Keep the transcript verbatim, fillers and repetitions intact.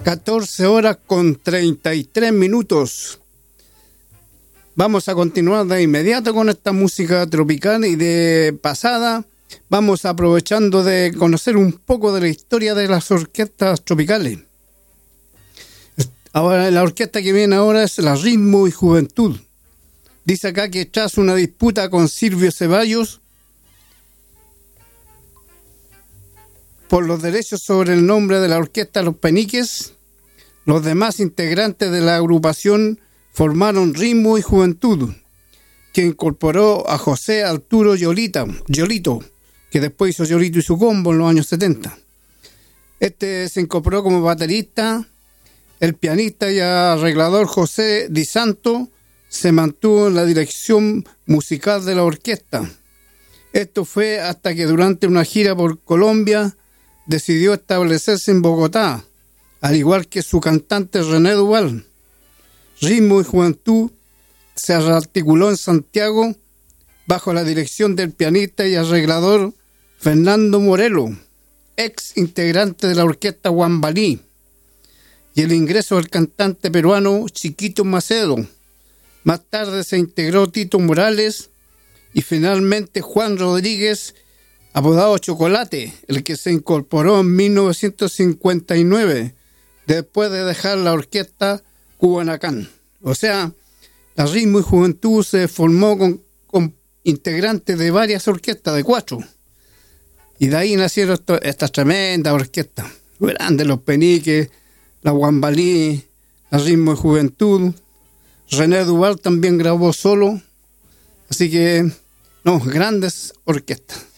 catorce horas con treinta y tres minutos. Vamos a continuar de inmediato con esta música tropical y de pasada vamos aprovechando de conocer un poco de la historia de las orquestas tropicales. Ahora, la orquesta que viene ahora es la Ritmo y Juventud. Dice acá que tras una disputa con Silvio Ceballos por los derechos sobre el nombre de la orquesta Los Peniques, los demás integrantes de la agrupación formaron Ritmo y Juventud, que incorporó a José Arturo Yolita, Yolito, que después hizo Yolito y su combo en los años setenta. Este se incorporó como baterista. El pianista y arreglador José Di Santo se mantuvo en la dirección musical de la orquesta. Esto fue hasta que durante una gira por Colombia decidió establecerse en Bogotá, al igual que su cantante René Duval. Ritmo y Juventud se rearticuló en Santiago bajo la dirección del pianista y arreglador Fernando Morelo, ex integrante de la orquesta Guambalí, y el ingreso del cantante peruano Chiquito Macedo. Más tarde se integró Tito Morales y finalmente Juan Rodríguez, apodado Chocolate, el que se incorporó en mil novecientos cincuenta y nueve, después de dejar la orquesta Cubanacán. O sea, la Ritmo y Juventud se formó con, con integrantes de varias orquestas, de cuatro. Y de ahí nacieron esto, estas tremendas orquestas. Grandes, Los Peniques, la Guambalí, la Ritmo y Juventud. René Duval también grabó solo. Así que, no, grandes orquestas.